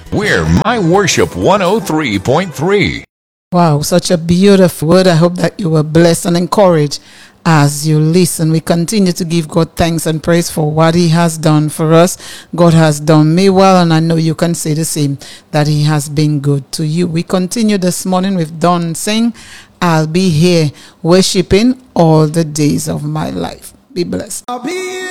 We're My Worship 103.3. Wow, such a beautiful word. I hope that you were blessed and encouraged as you listen. We continue to give God thanks and praise for what He has done for us. God has done me well, and I know you can say the same, that He has been good to you. We continue this morning with Don Singh. I'll be here worshiping all the days of my life. Be blessed.